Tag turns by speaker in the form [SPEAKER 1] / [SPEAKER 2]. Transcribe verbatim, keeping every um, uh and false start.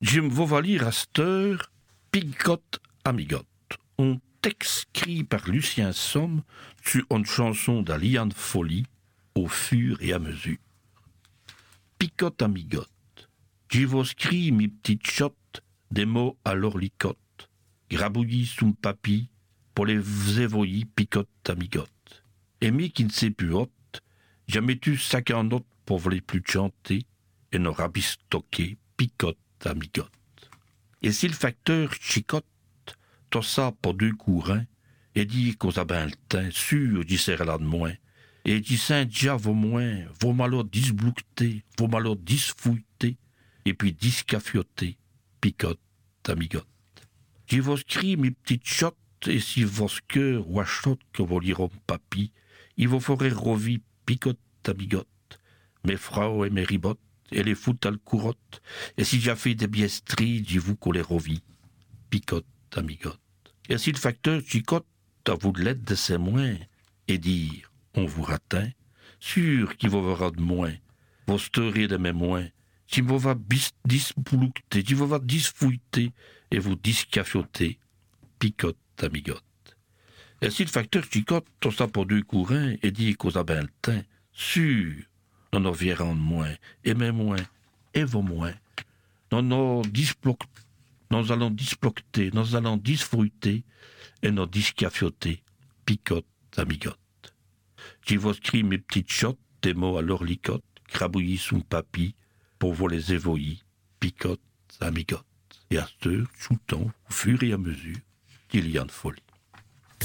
[SPEAKER 1] Jim Vovalir à cette heure, Picotte Amigotte. Un texte écrit par Lucien Somme sur une chanson d'Aliane Folly, au fur et à mesure. Picotte Amigotte. J'y vos scrit mi petite chotte, des mots à l'orlicotte, grabouillis sous papi, pour les évoyer Picotte Amigotte. Et mi qui ne sait plus haute, jamais tu sac en note pour voler plus chanter, et nos rabistoquer Picotte Amigotte. Et si le facteur chicotte, t'as ça pour deux courants, et dit qu'on a ben le teint, sûr, dit serre là de moins, et dit saint déjà vos moins, vos malheurs disblouquetés, vos malheurs disfouilletés, et puis discafiotés, Picotte Amigotte. J'ai vos cris, mes petites chottes, et si vos cœurs ou achottes que vos liront papy, il vous ferait rovi Picotte Amigotte, mes fraux et mes ribottes, et les fout à le courotte, et si j'ai fait des biestries, dis-vous qu'on les rovit, Picotte Amigotte. Et si le facteur chicotte à vous de l'aide de ses moins, et dire, on vous ratin, sûr qu'il vous verra de moins, vos steriez de mes moins, si vous va disblouqueter, si vous va disfouilleter, et vous discafioter, Picotte Amigotte. Et si le facteur chicotte tout ça pour deux courants, et dit qu'on a ben le teint, sûr, non en verrons de moins, et mes moins, et vos moins, non non disbloqueter, nous allons disbloqueter, nous allons disfruiter, et nous discafioter, Picotte Amigotte. J'y vois écrit mes petites chottes, des mots à l'orlicotte, crabouillis sous papy, pour vous les évoyer, Picotte Amigotte. Et à ce heure, chouton, au fur et à mesure, qu'il y a de folie.